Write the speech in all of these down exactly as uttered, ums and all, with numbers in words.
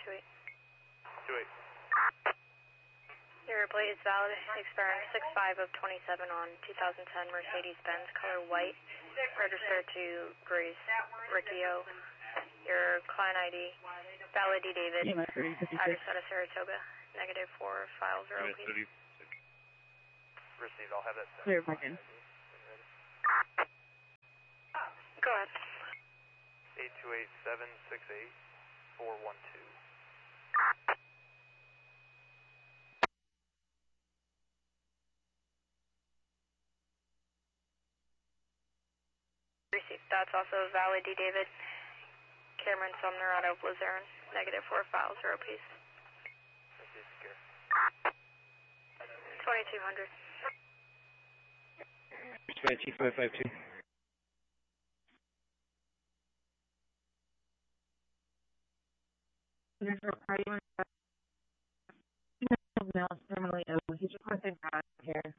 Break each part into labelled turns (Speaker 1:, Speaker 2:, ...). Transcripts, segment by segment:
Speaker 1: two eight.
Speaker 2: two eight.
Speaker 1: Your plate is valid, expiring six five of twenty-seven on two thousand ten Mercedes-Benz, color white, registered to Grace Riccio. Your client I D, valid D David,
Speaker 3: Yeah, thirty fifty-six.
Speaker 1: address out of Saratoga, negative four, file zero, please.
Speaker 2: Received, I'll have that.
Speaker 3: Clear parking.
Speaker 1: Go ahead.
Speaker 2: eight two eight seven six eight four one two.
Speaker 1: Received. That's also valid D David, Cameron Sumner out of Luzerne, negative four, file zero, please.
Speaker 2: Received, secure.
Speaker 1: twenty-two hundred.
Speaker 4: twenty five five two.
Speaker 3: Now it's terminally ill. He's requesting care.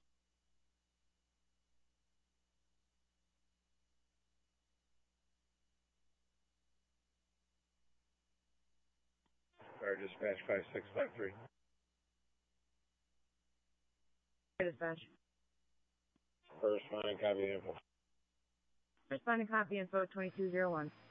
Speaker 4: Fire dispatch five six five three.
Speaker 3: Dispatch.
Speaker 4: Corresponding copy info.
Speaker 3: Responding copy info twenty-two zero one.